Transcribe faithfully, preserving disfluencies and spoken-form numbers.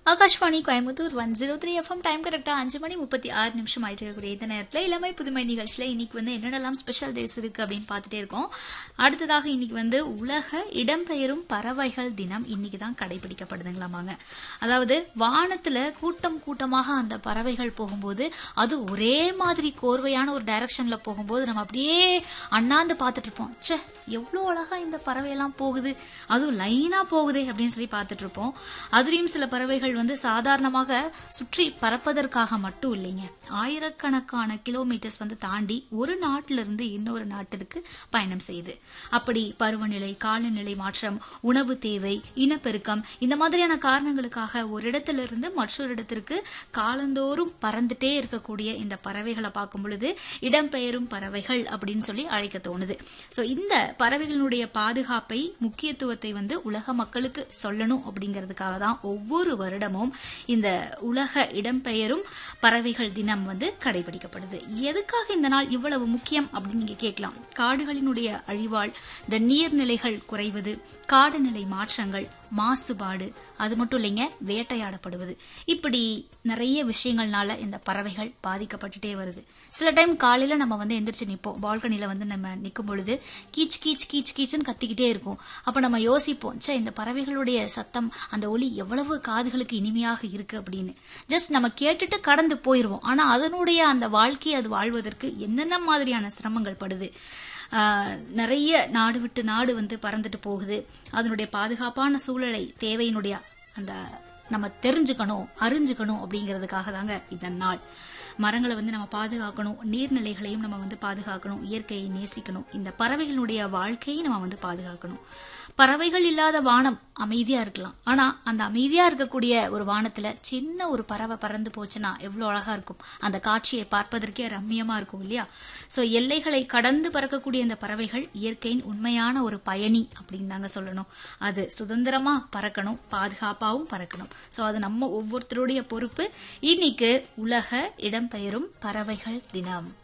Akashvani Coimbatore one zero three FM. Time கரெக்டா அஞ்சு மணி முப்பத்தி ஆறு நிமிஷம் ஆயிட்டு இருக்கக்கூடிய இந்த நேரத்தில் இளமை புதுமை நிகழ்ச்சியில இன்னைக்கு வந்து என்னென்னலாம் ஸ்பெஷல் டேஸ் இருக்கு அப்படின்னு பார்த்துட்டே இருக்கோம். அடுத்ததாக இன்னைக்கு வந்து உலக இடம்பெயரும் பறவைகள் தினம் இன்னைக்கு தான் கடைபிடிக்கப்படுதுங்களாமாங்க. அதாவது வானத்துல கூட்டம் கூட்டமாக அந்த பறவைகள் போகும்போது அது ஒரே மாதிரி கோர்வையான ஒரு டைரக்ஷன்ல போகும்போது நம்ம அப்படியே அண்ணாந்து பார்த்துட்டு இருப்போம். சே, எவ்வளோ அழகா இந்த பறவையெல்லாம் போகுது, அதுவும் லைனா போகுது அப்படின்னு சொல்லி பார்த்துட்டு இருப்போம். அதுலயும் சில பறவைகள் வந்து சாதாரணமாக சுற்றி பறப்பதற்காக மட்டும் இல்லைங்க, ஆயிரக்கணக்கான கிலோமீட்டர்ஸ் வந்து தாண்டி ஒரு நாட்டில இருந்து இன்னொரு நாட்டிற்கு பயணம் செய்யுது. அப்படி பருவநிலை, காலநிலை மாற்றம், உணவு தேவை, இனப்பெருக்கம் இந்த மாதிரியான காரணங்களுக்காக ஒரு இடத்துல இருந்து மற்றொரு இடத்திற்கு காலந்தோறும் பறந்துட்டே இருக்கக்கூடிய இந்த பறவைகளை பார்க்கும் பொழுது இடம்பெயரும் பறவைகள் அப்படின்னு சொல்லி அழைக்க தோணுது. சோ இந்த பறவைகளுடைய பாதுகாப்பை, முக்கியத்துவத்தை வந்து உலக மக்களுக்கு சொல்லணும் அப்படிங்கிறதுக்காக தான் ஒவ்வொரு வருடமும் இந்த உலக இடம்பெயரும் பறவைகள் தினம் வந்து கடைபிடிக்கப்படுது. எதுக்காக இந்த நாள் இவ்வளவு முக்கியம் அப்படின்னு நீங்க கேட்கலாம். காடுகளினுடைய அழிவால் இந்த நீர்நிலைகள் குறைவது, காடுநிலை மாற்றங்கள், மாசுபாடு, அது மட்டும் இல்லைங்க வேட்டையாடப்படுவது, இப்படி நிறைய விஷயங்கள்னால இந்த பறவைகள் பாதிக்கப்பட்டுட்டே வருது. சில டைம் காலையில நம்ம வந்து எந்திரிச்சு நிப்போம், பால்கனில வந்து நம்ம நிற்கும் பொழுது கீச் கீச் கீச் கீச்சுன்னு கத்திக்கிட்டே இருக்கும். அப்ப நம்ம யோசிப்போம், சே இந்த பறவைகளுடைய சத்தம், அந்த ஒலி எவ்வளவு காதுகளுக்கு இனிமையாக இருக்கு அப்படின்னு. ஜஸ்ட் நம்ம கேட்டுட்டு கடந்து போயிருவோம். ஆனா அதனுடைய அந்த வாழ்க்கையை அது வாழ்வதற்கு என்னென்ன மாதிரியான சிரமங்கள் படுது. நிறைய நாடு விட்டு நாடு வந்து பறந்துட்டு போகுது. அதனுடைய பாதுகாப்பான சூழலை, தேவையினுடைய அந்த நம்ம தெரிஞ்சுக்கணும், அறிஞ்சுக்கணும் அப்படிங்கிறதுக்காக தாங்க இதன் நாள். மரங்களை வந்து நம்ம பாதுகாக்கணும், நீர்நிலைகளையும் நம்ம வந்து பாதுகாக்கணும், இயற்கையை நேசிக்கணும், இந்த பறவைகளுடைய வாழ்க்கையை நம்ம வந்து பாதுகாக்கணும். பறவைகள் இல்லாத வானம் அமைதியா இருக்கலாம், ஆனா அந்த அமைதியா இருக்கக்கூடிய ஒரு வானத்துல சின்ன ஒரு பறவை பறந்து போச்சுன்னா எவ்வளவு அழகா இருக்கும். அந்த காட்சியை பார்ப்பதற்கே ரம்மியமா இருக்கும் இல்லையா? சோ எல்லைகளை கடந்து பறக்கக்கூடிய இந்த பறவைகள் இயற்கையின் உண்மையான ஒரு பயணி அப்படின்னு தாங்க சொல்லணும். அது சுதந்திரமா பறக்கணும், பாதுகாப்பாவும் பறக்கணும். சோ அது நம்ம ஒவ்வொருத்தருடைய பொறுப்பு. இன்னைக்கு உலக இடம்பெயரும் பறவைகள் தினம்.